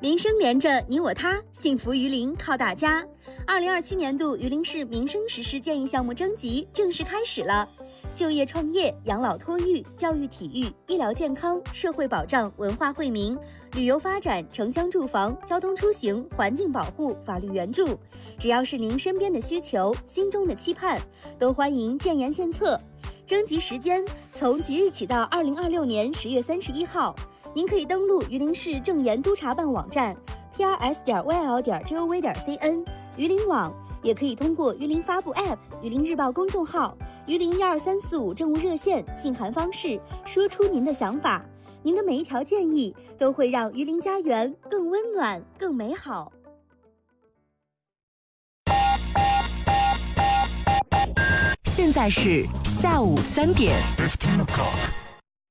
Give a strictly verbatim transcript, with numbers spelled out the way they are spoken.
民生连着你我他，幸福榆林靠大家。二零二七年度榆林市民生实施建议项目征集正式开始了。就业创业、养老托育、教育体育、医疗健康、社会保障、文化惠民、旅游发展、城乡住房、交通出行、环境保护、法律援助，只要是您身边的需求、心中的期盼，都欢迎建言献策。征集时间从即日起到二零二六年十月三十一号。您可以登录榆林市政研督察办网站 p r s 点 y l 点 gov 点 c n 榆林网，也可以通过榆林发布 App、榆林日报公众号、榆林一二三四五政务热线信函方式说出您的想法。您的每一条建议都会让榆林家园更温暖、更美好。 现在是下午三点。fifteen o'clock